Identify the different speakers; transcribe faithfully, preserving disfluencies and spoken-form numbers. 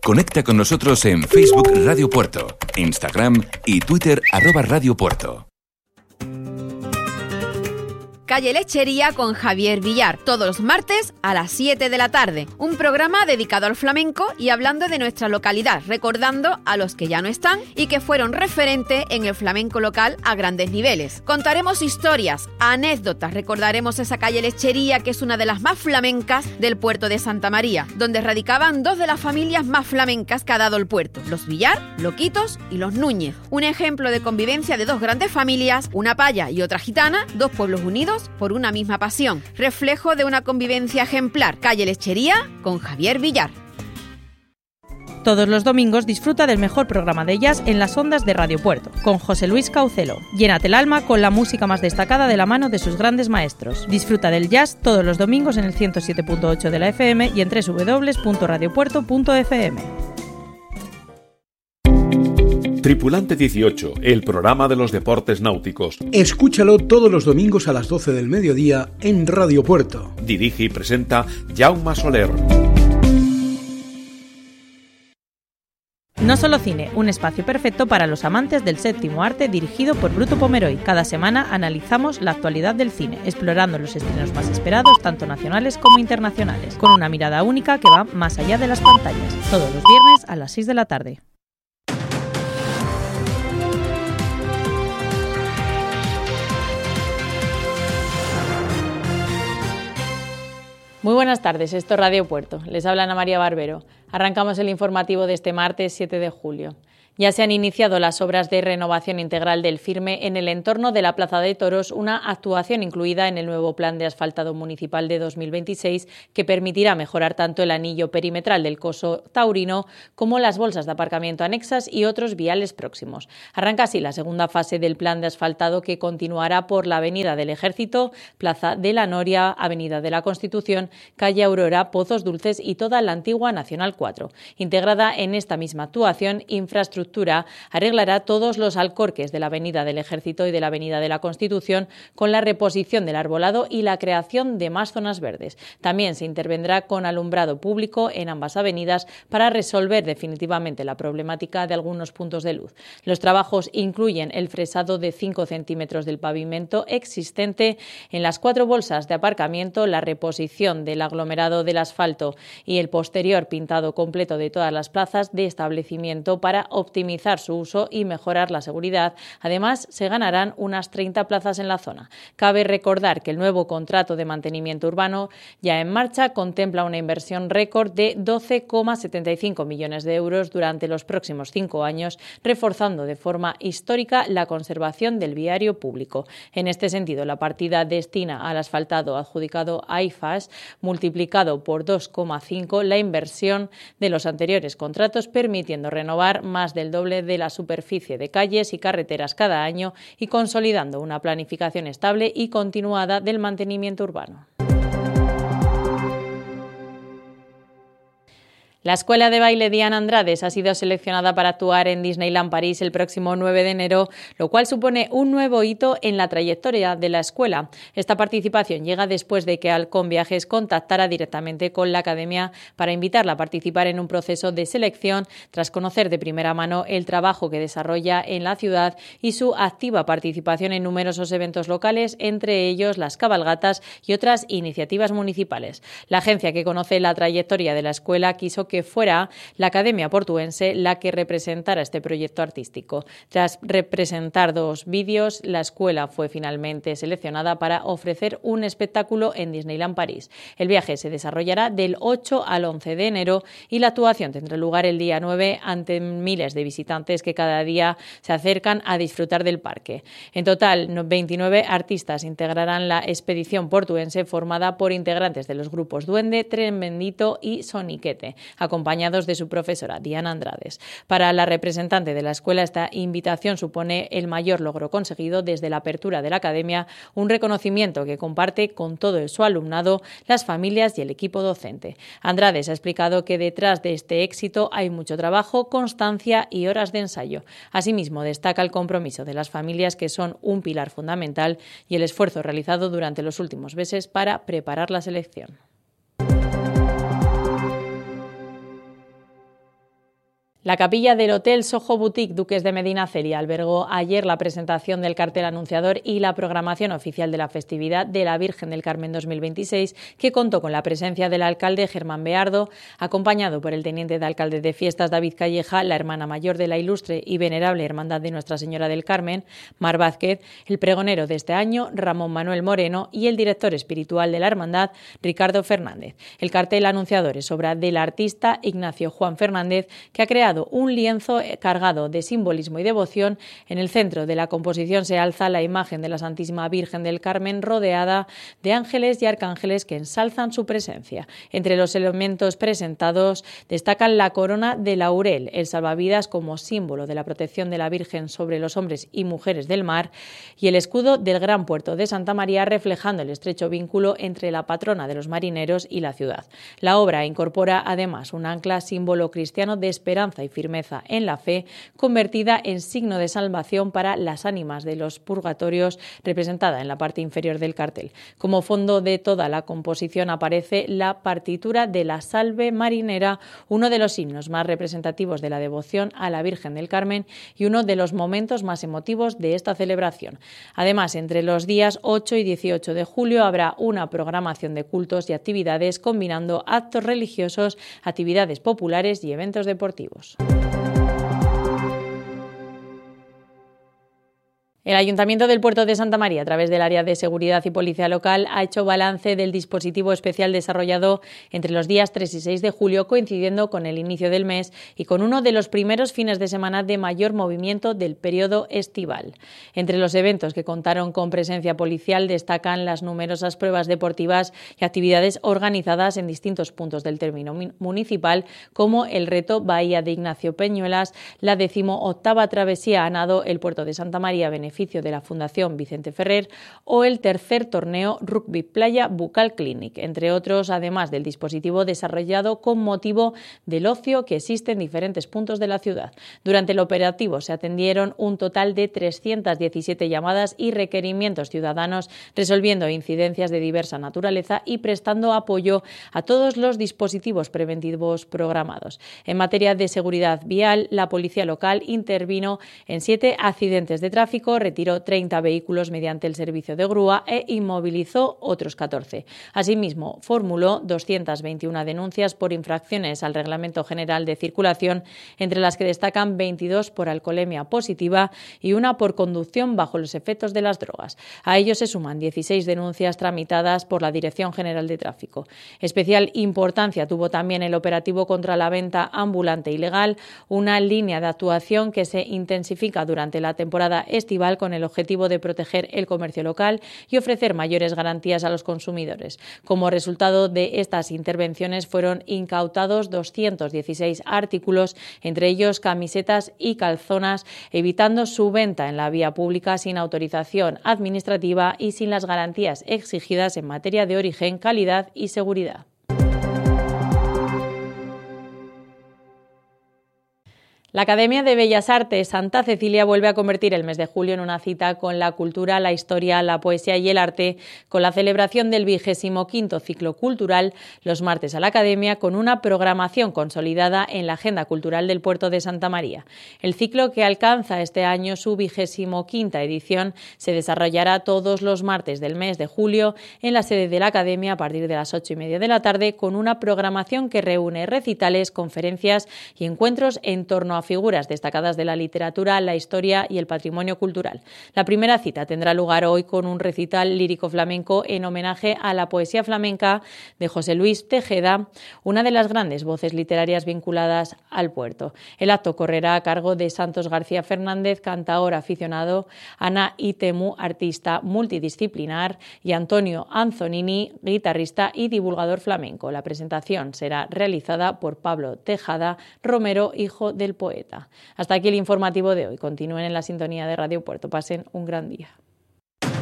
Speaker 1: Conecta con nosotros en Facebook Radio Puerto, Instagram y Twitter arroba Radio Puerto.
Speaker 2: Calle Lechería con Javier Villar, todos los martes a las siete de la tarde. Un programa dedicado al flamenco y hablando de nuestra localidad, recordando a los que ya no están y que fueron referente en el flamenco local a grandes niveles. Contaremos historias, anécdotas, recordaremos esa calle Lechería que es una de las más flamencas del puerto de Santa María, donde radicaban dos de las familias más flamencas que ha dado el puerto, los Villar, Loquitos y los Núñez. Un ejemplo de convivencia de dos grandes familias, una paya y otra gitana, dos pueblos unidos por una misma pasión, reflejo de una convivencia ejemplar. Calle Lechería con Javier Villar.
Speaker 3: Todos los domingos disfruta del mejor programa de jazz en las ondas de Radio Puerto, con José Luis Caucelo. Llénate el alma con la música más destacada de la mano de sus grandes maestros. Disfruta del jazz todos los domingos en el ciento siete punto ocho de la F M y en doble u doble u doble u punto radio puerto punto f m.
Speaker 4: Tripulante dieciocho, el programa de los deportes náuticos.
Speaker 5: Escúchalo todos los domingos a las doce del mediodía en Radio Puerto.
Speaker 4: Dirige y presenta Jaume Soler.
Speaker 3: No Solo Cine, un espacio perfecto para los amantes del séptimo arte dirigido por Bruto Pomeroy. Cada semana analizamos la actualidad del cine, explorando los estrenos más esperados, tanto nacionales como internacionales, con una mirada única que va más allá de las pantallas. Todos los viernes a las seis de la tarde. Muy buenas tardes, esto es Radio Puerto. Les habla Ana María Barbero. Arrancamos el informativo de este martes siete de julio. Ya se han iniciado las obras de renovación integral del Firme en el entorno de la Plaza de Toros, una actuación incluida en el nuevo plan de asfaltado municipal de dos mil veintiséis que permitirá mejorar tanto el anillo perimetral del coso taurino como las bolsas de aparcamiento anexas y otros viales próximos. Arranca así la segunda fase del plan de asfaltado que continuará por la Avenida del Ejército, Plaza de la Noria, Avenida de la Constitución, Calle Aurora, Pozos Dulces y toda la antigua Nacional cuatro. Integrada en esta misma actuación, infraestructura arreglará todos los alcorques de la Avenida del Ejército y de la Avenida de la Constitución con la reposición del arbolado y la creación de más zonas verdes. También se intervendrá con alumbrado público en ambas avenidas para resolver definitivamente la problemática de algunos puntos de luz. Los trabajos incluyen el fresado de cinco centímetros del pavimento existente en las cuatro bolsas de aparcamiento, la reposición del aglomerado del asfalto y el posterior pintado completo de todas las plazas de establecimiento para optimizar optimizar su uso y mejorar la seguridad. Además, se ganarán unas treinta plazas en la zona. Cabe recordar que el nuevo contrato de mantenimiento urbano ya en marcha contempla una inversión récord de doce coma setenta y cinco millones de euros durante los próximos cinco años, reforzando de forma histórica la conservación del viario público. En este sentido, la partida destina al asfaltado adjudicado a I F A S, multiplicado por dos coma cinco la inversión de los anteriores contratos, permitiendo renovar más del doble de la superficie de calles y carreteras cada año y consolidando una planificación estable y continuada del mantenimiento urbano. La Escuela de Baile Diana Andrades ha sido seleccionada para actuar en Disneyland París el próximo nueve de enero, lo cual supone un nuevo hito en la trayectoria de la escuela. Esta participación llega después de que Halcón Viajes contactara directamente con la academia para invitarla a participar en un proceso de selección tras conocer de primera mano el trabajo que desarrolla en la ciudad y su activa participación en numerosos eventos locales, entre ellos las cabalgatas y otras iniciativas municipales. La agencia que conoce la trayectoria de la escuela quiso que fuera la Academia Portuense la que representara este proyecto artístico. Tras representar dos vídeos, la escuela fue finalmente seleccionada para ofrecer un espectáculo en Disneyland París. El viaje se desarrollará del ocho al once de enero y la actuación tendrá lugar el día nueve ante miles de visitantes que cada día se acercan a disfrutar del parque. En total, veintinueve artistas integrarán la expedición portuense formada por integrantes de los grupos Duende, Tren Bendito y Soniquete, acompañados de su profesora, Diana Andrades. Para la representante de la escuela, esta invitación supone el mayor logro conseguido desde la apertura de la academia, un reconocimiento que comparte con todo su alumnado, las familias y el equipo docente. Andrades ha explicado que detrás de este éxito hay mucho trabajo, constancia y horas de ensayo. Asimismo, destaca el compromiso de las familias, que son un pilar fundamental, y el esfuerzo realizado durante los últimos meses para preparar la selección. La capilla del Hotel Soho Boutique Duques de Medinaceli albergó ayer la presentación del cartel anunciador y la programación oficial de la festividad de la Virgen del Carmen dos mil veintiséis, que contó con la presencia del alcalde Germán Beardo, acompañado por el teniente de alcalde de Fiestas David Calleja, la hermana mayor de la ilustre y venerable Hermandad de Nuestra Señora del Carmen, Mar Vázquez, el pregonero de este año, Ramón Manuel Moreno, y el director espiritual de la hermandad, Ricardo Fernández. El cartel anunciador es obra del artista Ignacio Juan Fernández, que ha creado un lienzo cargado de simbolismo y devoción. En el centro de la composición se alza la imagen de la Santísima Virgen del Carmen, rodeada de ángeles y arcángeles que ensalzan su presencia. Entre los elementos presentados destacan la corona de laurel, el salvavidas como símbolo de la protección de la Virgen sobre los hombres y mujeres del mar, y el escudo del Gran Puerto de Santa María, reflejando el estrecho vínculo entre la patrona de los marineros y la ciudad. La obra incorpora además un ancla, símbolo cristiano de esperanza y firmeza en la fe, convertida en signo de salvación para las ánimas de los purgatorios, representada en la parte inferior del cartel. Como fondo de toda la composición aparece la partitura de la Salve Marinera, uno de los himnos más representativos de la devoción a la Virgen del Carmen y uno de los momentos más emotivos de esta celebración. Además, entre los días ocho y dieciocho de julio habrá una programación de cultos y actividades combinando actos religiosos, actividades populares y eventos deportivos. El Ayuntamiento del Puerto de Santa María, a través del área de seguridad y policía local, ha hecho balance del dispositivo especial desarrollado entre los días tres y seis de julio, coincidiendo con el inicio del mes y con uno de los primeros fines de semana de mayor movimiento del periodo estival. Entre los eventos que contaron con presencia policial destacan las numerosas pruebas deportivas y actividades organizadas en distintos puntos del término municipal, como el reto Bahía de Ignacio Peñuelas, la decimoctava travesía a nado El Puerto de Santa María, beneficio de la Fundación Vicente Ferrer, o el tercer torneo Rugby Playa Bucal Clinic, entre otros, además del dispositivo desarrollado con motivo del ocio que existe en diferentes puntos de la ciudad. Durante el operativo se atendieron un total de trescientas diecisiete llamadas y requerimientos ciudadanos, resolviendo incidencias de diversa naturaleza y prestando apoyo a todos los dispositivos preventivos programados. En materia de seguridad vial, la policía local intervino en siete accidentes de tráfico, retiró treinta vehículos mediante el servicio de grúa e inmovilizó otros catorce. Asimismo, formuló doscientas veintiuna denuncias por infracciones al Reglamento General de Circulación, entre las que destacan veintidós por alcoholemia positiva y una por conducción bajo los efectos de las drogas. A ello se suman dieciséis denuncias tramitadas por la Dirección General de Tráfico. Especial importancia tuvo también el operativo contra la venta ambulante ilegal, una línea de actuación que se intensifica durante la temporada estival con el objetivo de proteger el comercio local y ofrecer mayores garantías a los consumidores. Como resultado de estas intervenciones fueron incautados doscientos dieciséis artículos, entre ellos camisetas y calzonas, evitando su venta en la vía pública sin autorización administrativa y sin las garantías exigidas en materia de origen, calidad y seguridad. La Academia de Bellas Artes Santa Cecilia vuelve a convertir el mes de julio en una cita con la cultura, la historia, la poesía y el arte, con la celebración del vigésimo quinto ciclo cultural los martes a la Academia, con una programación consolidada en la agenda cultural del Puerto de Santa María. El ciclo, que alcanza este año su vigésimo quinta edición, se desarrollará todos los martes del mes de julio en la sede de la Academia a partir de las ocho y media de la tarde, con una programación que reúne recitales, conferencias y encuentros en torno a a figuras destacadas de la literatura, la historia y el patrimonio cultural. La primera cita tendrá lugar hoy con un recital lírico flamenco en homenaje a la poesía flamenca de José Luis Tejeda, una de las grandes voces literarias vinculadas al puerto. El acto correrá a cargo de Santos García Fernández, cantaor aficionado, Ana Itemu, artista multidisciplinar, y Antonio Anzonini, guitarrista y divulgador flamenco. La presentación será realizada por Pablo Tejada Romero, hijo del poeta. Hasta aquí el informativo de hoy. Continúen en la sintonía de Radio Puerto. Pasen un gran día.